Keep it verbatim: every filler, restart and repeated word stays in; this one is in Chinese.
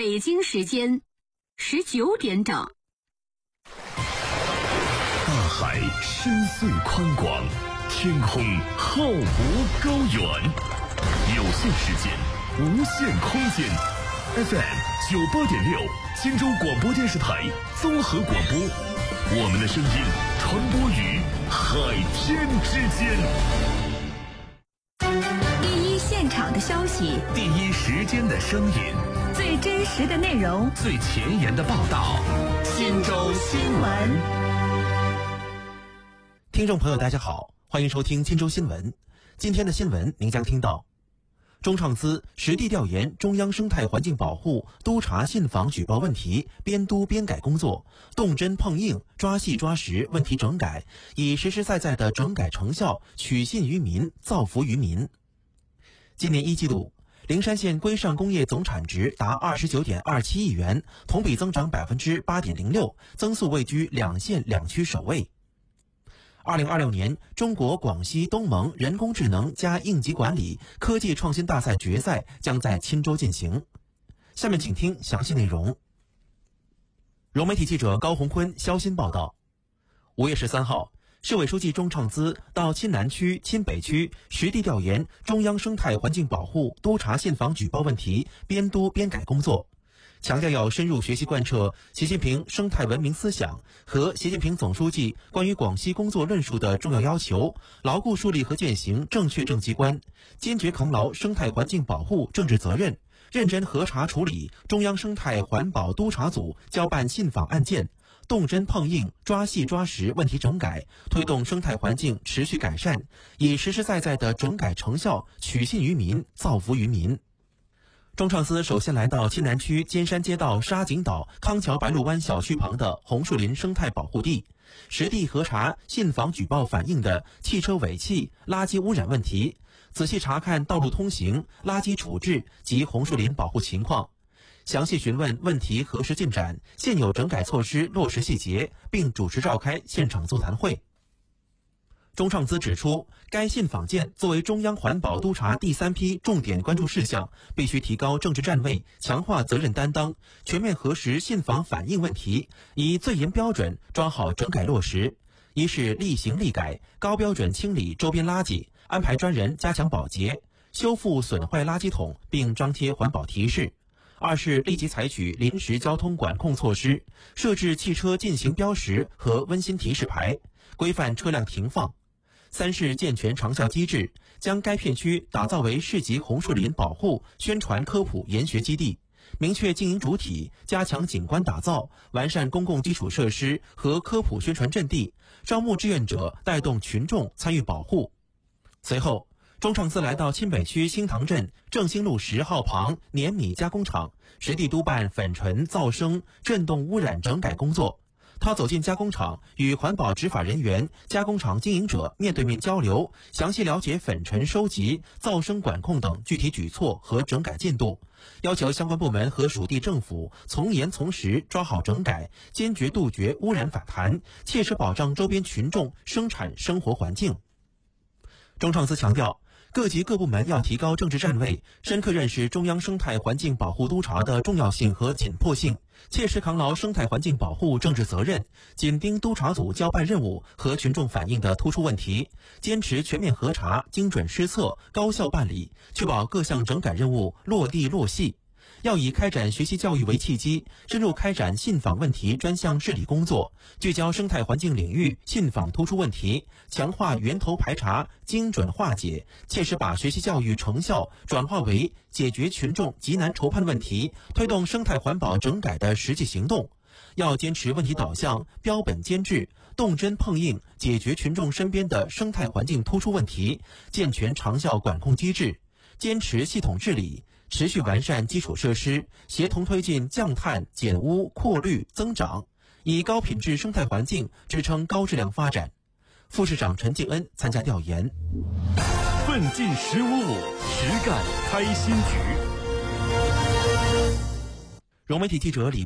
北京时间十九点整。 大海深邃宽广，天空浩博高远，有限时间，无限空间。F M 九八点六，荆州广播电视台综合广播，我们的声音传播于海天之间。 第一现场的消息， 第一时间的声音， 最真实的内容， 最前沿的报道。 荆州新闻。 听众朋友大家好，欢迎收听荆州新闻。今天的新闻您将听到：中创司实地调研中央生态环境保护，督查信访举报问题，边督边改工作，动真碰硬，抓细抓实问题整改，以实实在在的整改成效取信于民，造福于民。今年一季度，灵山县规上工业总产值达二十九点二七亿元，同比增长百分之八点零六，增速位居两县两区首位。二零二六年中国广西东盟人工智能加应急管理科技创新大赛决赛将在钦州进行。下面请听详细内容。融媒体记者高红坤肖新报道。五月十三号，市委书记钟创资到钦南区、钦北区实地调研中央生态环境保护，督查信访举报问题，边督边改工作，强调要深入学习贯彻习近平生态文明思想和习近平总书记关于广西工作论述的重要要求，牢固树立和践行正确政绩观，坚决扛牢生态环境保护政治责任，认真核查处理中央生态环保督查组交办信访案件，动真碰硬，抓细抓实问题整改，推动生态环境持续改善，以实实在在的整改成效取信于民，造福于民。钟创司首先来到钦南区尖山街道沙井岛康桥白鹭湾小区旁的红树林生态保护地，实地核查信访举报反映的汽车尾气、垃圾污染问题，仔细查看道路通行、垃圾处置及红树林保护情况，详细询问问题核实进展、现有整改措施落实细节，并主持召开现场座谈会。钟创资指出，该信访件作为中央环保督查第三批重点关注事项，必须提高政治站位，强化责任担当，全面核实信访反映问题，以最严标准抓好整改落实。一是立行立改，高标准清理周边垃圾，安排专人加强保洁，修复损坏垃圾桶并张贴环保提示。二是立即采取临时交通管控措施，设置汽车禁行标识和温馨提示牌，规范车辆停放。三是健全长效机制，将该片区打造为市级红树林保护、宣传科普研学基地，明确经营主体，加强景观打造，完善公共基础设施和科普宣传阵地，招募志愿者，带动群众参与保护。随后，钟创司来到钦北区新塘镇正兴路十号旁碾米加工厂，实地督办粉尘、噪声、震动污染整改工作。他走进加工厂，与环保执法人员、加工厂经营者面对面交流，详细了解粉尘收集、噪声管控等具体举措和整改进度，要求相关部门和属地政府从严从实抓好整改，坚决杜绝污染反弹，切实保障周边群众生产生活环境。钟创司强调，各级各部门要提高政治站位，深刻认识中央生态环境保护督查的重要性和紧迫性，切实扛牢生态环境保护政治责任，紧盯督查组交办任务和群众反映的突出问题，坚持全面核查、精准施策、高效办理，确保各项整改任务落地落细。要以开展学习教育为契机，深入开展信访问题专项治理工作，聚焦生态环境领域信访突出问题，强化源头排查、精准化解，切实把学习教育成效转化为解决群众急难愁盼问题、推动生态环保整改的实际行动。要坚持问题导向、标本兼治，动真碰硬，解决群众身边的生态环境突出问题，健全长效管控机制，坚持系统治理，持续完善基础设施，协同推进降碳、减污、扩绿、增长，以高品质生态环境支撑高质量发展。副市长陈敬恩参加调研。 奋进十五五，实干开新局。 融媒体记者李